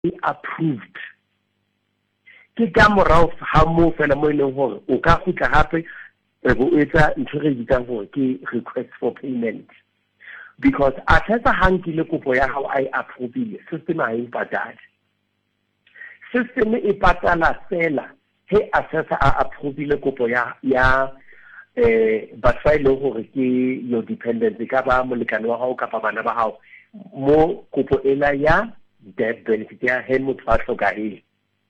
approved ke ka morao ha mo fela mo ile hore o ka khutla hape go etsa ntho re bitsang hore ke request for payment because assessor hankile kopo ya hao ai approve system ha e patala system e patala fela he assessor a approve kopo ya but fa ile hore ke your dependent ka ba molekane wa hao kapa bana ba hao mo kopo ela ya death benefit ya he motho a tlhokahile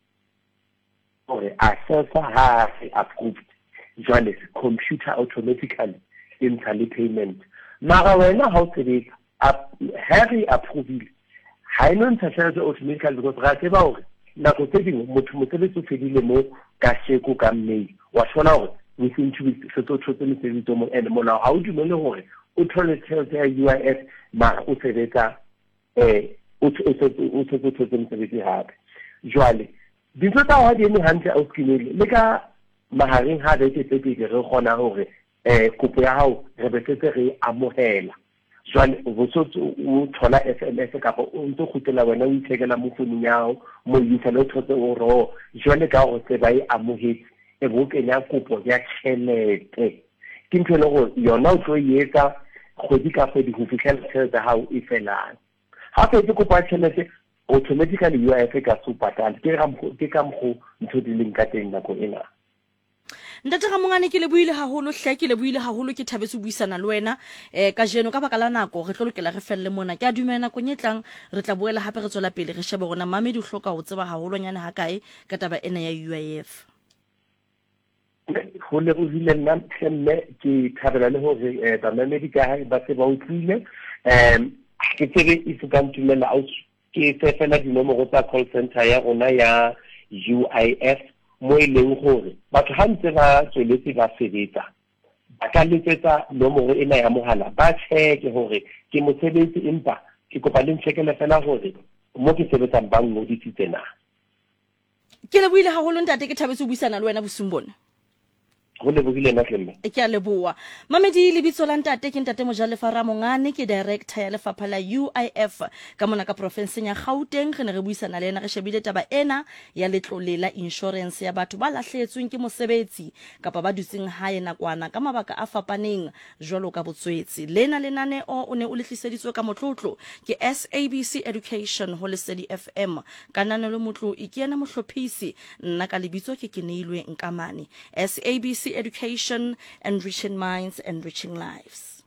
or assessor ha approved jwale computer automatically intally payment mara wena ha o tsebetsa have approved ha ino ntshetse automatically because ra tseba hore nako tse dingwe motho motseletsi o fedile mo ka sheko ka mail wa tshola hore within 2 weeks se tshotse mosebetsi mo and molao ha o dumele hore o thole tšhelete ya UIF mara o sebetsa o tshotse mosebetsi hape jwale dintho tsa ho di ene hantle o skinele le ka mahareng ha beke tse pedi re kgona hore kopo ya hao re betsetse re amohela jwale o thola SMS kapa o ntse khutela wena o ithekela mo founung ya hao mo isa le thotse o ro jwale ka go se ba e amohetse e bo kenya kopo ya tšhelete ke ntho le go yona o tlo yetsa kgwedi ka kgwedi go fitlhela tšhelete ya hao e felang ha ke kopo ya tšhelete automatically UIF ka supatala ke ka mgo ntho di leng ka teng nako ena Ntate ga mongane ke le buile haholo hle ke le buile haholo ke thabetse buisana le wena ka jeno ka baka la nako re tlo lokela re felle mona ke a dumela nako nyetlang re tla boela hape re tswela pele re shebe rona mamedi o hloka ho tseba haholo nyane ha kae ka taba ena ya UIF go le go ile nna mme ke thabela le hore ba mamedi ka ha ba se ba utlwile ke tsebe e se ka ntumela out ke fela dinomoro tsa call center ya rona ya UIF mo ileng gore batho ha ntse ba tsweletse ba sebetsa ba ka letsetsa nomoro ena ya mohala ba check hore ke mosebetsi empa ke kopa le nchekele fela hore mo ke sebetsang ba ngodisitse na ke le buile haholo ntate ke thabetse buisana le wena bosumbona go le bogile na tlemme ke a leboa mamedi lebitso la ntate ke ntate Mojalefa Ramongane ke director ya lefapha la UIF ka mona ka province ya Gauteng re ne re buisana le ena re shebile taba ena ya letlole la insurance ya batho ba lahletsweng ke mosebetsi kapa ba dutseng hae nakwana ka mabaka a fapaneng jwalo ka botswetsi lena lenane o ne o lehliseditswe ka motlotlo ke SABC Education ho Lesedi FM kanana le motlo ikena mohlophisi nna ka lebitso ke Keneilwe Nkamane SABC Education, enriching minds, enriching lives.